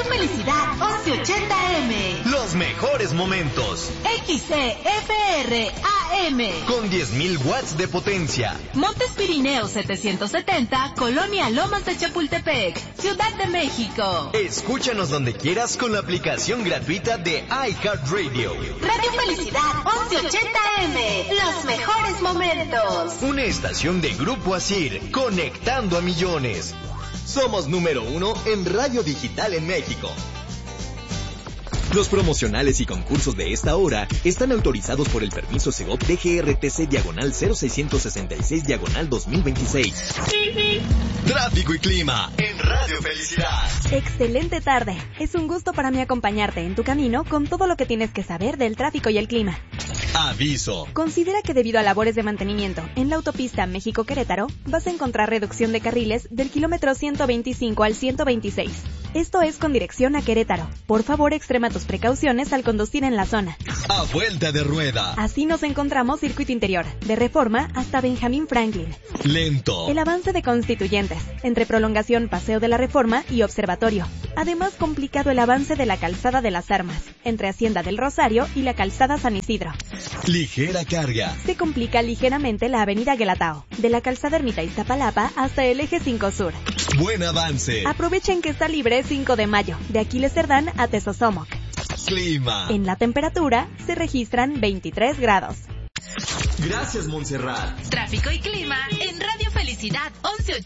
Radio Felicidad 1180M. Los mejores momentos. XCFR AM. Con 10.000 watts de potencia. Montes Pirineos 770, Colonia Lomas de Chapultepec, Ciudad de México. Escúchanos donde quieras con la aplicación gratuita de iHeartRadio. Radio Felicidad 1180M. Los mejores momentos. Una estación de Grupo ASIR, conectando a millones. Somos número 1 en radio digital en México. Los promocionales y concursos de esta hora están autorizados por el permiso Segov DGRTC/0666/2026. Tráfico y clima en Radio Felicidad. Excelente tarde. Es un gusto para mí acompañarte en tu camino con todo lo que tienes que saber del tráfico y el clima. Aviso. Considera que debido a labores de mantenimiento en la autopista México-Querétaro, vas a encontrar reducción de carriles del kilómetro 125 al 126. Esto es con dirección a Querétaro. Por favor, extrema tus precauciones al conducir en la zona. A vuelta de rueda. Así nos encontramos circuito interior, de Reforma hasta Benjamín Franklin. Lento. El avance de Constituyentes, entre prolongación Paseo de la Reforma y Observatorio. Además, complicado el avance de la Calzada de las Armas, entre Hacienda del Rosario y la Calzada San Isidro. Ligera carga. Se complica ligeramente la avenida Guelatao, de la Calzada Ermita Iztapalapa hasta el eje 5 Sur. Buen avance. Aprovechen que está libre 5 de mayo, de Aquiles Cerdán a Tezosomoc. Clima. En la temperatura se registran 23 grados. Gracias, Montserrat. Tráfico y clima en Radio Felicidad 1180.